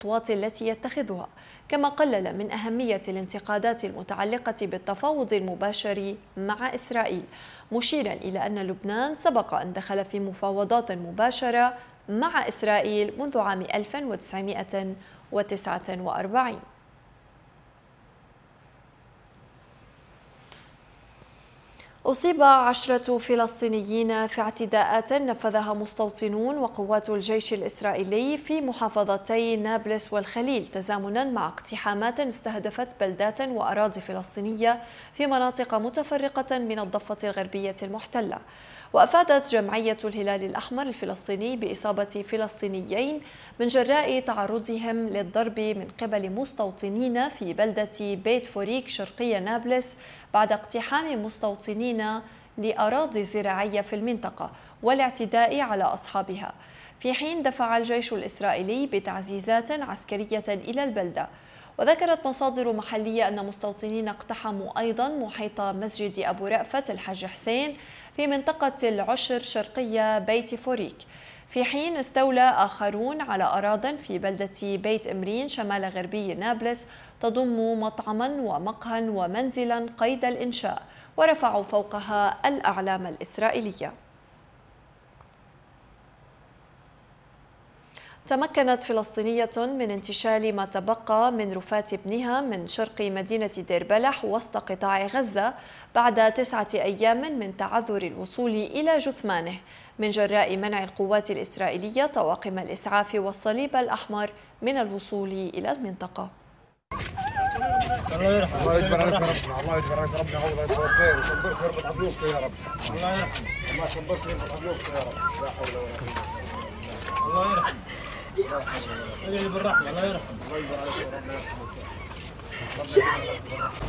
الخطوات التي يتخذها، كما قلل من أهمية الانتقادات المتعلقة بالتفاوض المباشر مع إسرائيل، مشيرا إلى أن لبنان سبق أن دخل في مفاوضات مباشرة مع إسرائيل منذ عام 1949. أصيب 10 فلسطينيين في اعتداءات نفذها مستوطنون وقوات الجيش الإسرائيلي في محافظتي نابلس والخليل، تزامنا مع اقتحامات استهدفت بلدات وأراضي فلسطينية في مناطق متفرقة من الضفة الغربية المحتلة. وأفادت جمعية الهلال الأحمر الفلسطيني بإصابة فلسطينيين من جراء تعرضهم للضرب من قبل مستوطنين في بلدة بيت فوريك شرقي نابلس بعد اقتحام مستوطنين لأراضي زراعية في المنطقة والاعتداء على أصحابها، في حين دفع الجيش الإسرائيلي بتعزيزات عسكرية إلى البلدة. وذكرت مصادر محلية أن مستوطنين اقتحموا أيضا محيط مسجد أبو رأفت الحاج حسين في منطقة العشر شرقية بيت فوريك، في حين استولى آخرون على أراضٍ في بلدة بيت إمرين شمال غربي نابلس تضم مطعما ومقهى ومنزلا قيد الإنشاء، ورفعوا فوقها الأعلام الإسرائيلية. تمكنت فلسطينية من انتشال ما تبقى من رفات ابنها من شرق مدينة دير بلح وسط قطاع غزة بعد 9 أيام من تعذر الوصول إلى جثمانه من جراء منع القوات الإسرائيلية طواقم الإسعاف والصليب الأحمر من الوصول إلى المنطقة. الله يرحمه، الله يجبر عليك ربنا، الله يجبر عليك ربنا، الله يجبر خير ويصبرك ويربط حبيبك يا رب. الله يرحمه، الله يصبرك ويربط حبيبك يا رب. لا حول ولا قوة. الله يرحمه. اللي بالرحمة، الله يرحمه، الله يجبر عليك يا رب ويرحمك. شهيد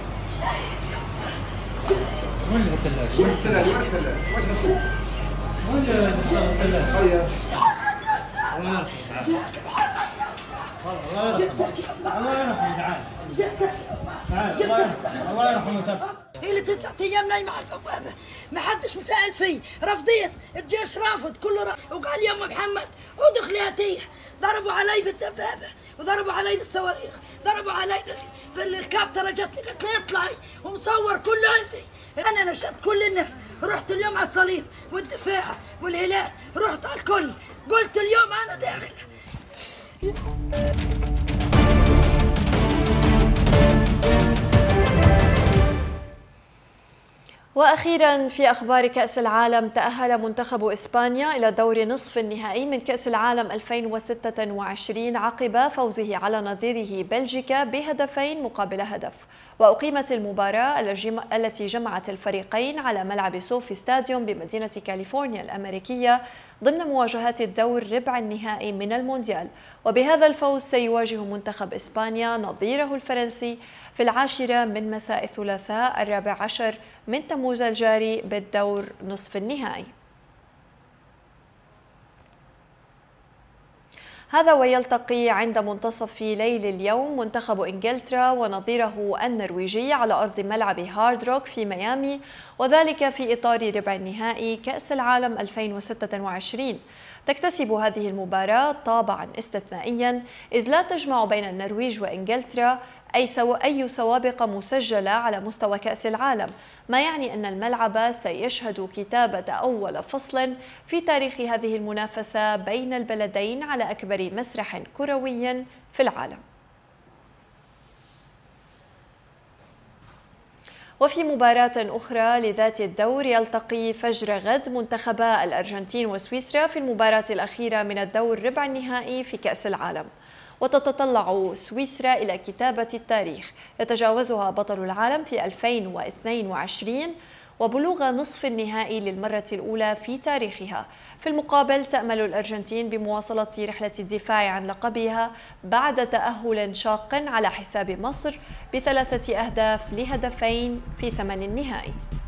وين الثلاجة؟ وين الثلاجة؟ وين الثلاجة؟ وين الثلاجة؟ الله يرحمه. الله يرحمه تعال. الله يرحمه. هي اللي 9 ايام نايمه على البوابه، ما حدش مسأل فيه، رفضيت، الجيش رافض كله وقال يا ام محمد ادخلي هاتيه، ضربوا علي بالدبابه وضربوا علي بالصواريخ، ضربوا علي بالهليكوبتر، جت لي قلت لي اطلعي ومصور كله عندي. انا نشدت كل الناس، رحت اليوم على الصليب والدفاع والهلال، رحت على الكل، قلت اليوم انا داخله. وأخيرا في أخبار كأس العالم، تأهل منتخب إسبانيا إلى دور نصف النهائي من كأس العالم 2026 عقب فوزه على نظيره بلجيكا بهدفين مقابل هدف. وأقيمت المباراة التي جمعت الفريقين على ملعب سوفي ستاديوم بمدينة كاليفورنيا الأمريكية ضمن مواجهات الدور ربع النهائي من المونديال. وبهذا الفوز سيواجه منتخب إسبانيا نظيره الفرنسي في 10 من مساء الثلاثاء 14 من تموز الجاري بالدور نصف النهائي. هذا ويلتقي عند منتصف ليل اليوم منتخب إنجلترا ونظيره النرويجي على أرض ملعب هارد روك في ميامي، وذلك في إطار ربع النهائي كأس العالم 2026. تكتسب هذه المباراة طابعا استثنائيا إذ لا تجمع بين النرويج وإنجلترا أي سوابق مسجلة على مستوى كأس العالم، ما يعني أن الملعب سيشهد كتابة أول فصل في تاريخ هذه المنافسة بين البلدين على أكبر مسرح كروي في العالم. وفي مباراة أخرى لذات الدور، يلتقي فجر غد منتخبا الأرجنتين وسويسرا في المباراة الأخيرة من الدور ربع النهائي في كأس العالم. وتتطلع سويسرا إلى كتابة التاريخ يتجاوزها بطل العالم في 2022 وبلوغ نصف النهائي للمرة الأولى في تاريخها. في المقابل تأمل الأرجنتين بمواصلة رحلة الدفاع عن لقبها بعد تأهل شاق على حساب مصر ب3 أهداف لهدفين في 8 النهائي.